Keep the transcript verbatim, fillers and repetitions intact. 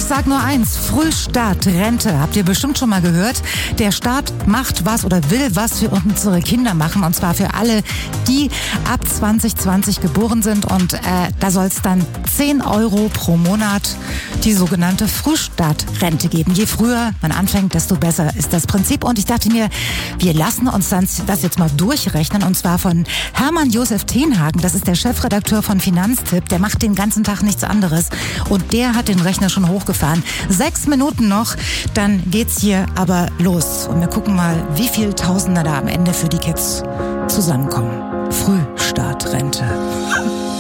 sag nur eins, Frühstart-Rente, habt ihr bestimmt schon mal gehört. Der Staat macht was oder will was für unsere Kinder machen, und zwar für alle, die ab zwanzig zwanzig geboren sind, und äh, da soll es dann zehn Euro pro Monat die sogenannte Frühstart-Rente geben. Je früher man anfängt, desto besser ist das Prinzip, und ich dachte mir, wir lassen uns dann das jetzt mal durchrechnen, und zwar von Hermann Josef Tenhagen, das ist der Chefredakteur von Finanztipp, der macht den ganzen Tag nichts anderes, und der hat den Rechner schon hochgefahren. Sechs Minuten noch, dann geht's hier aber los. Und wir gucken mal, wie viel Tausender da am Ende für die Kids zusammenkommen. Frühstartrente.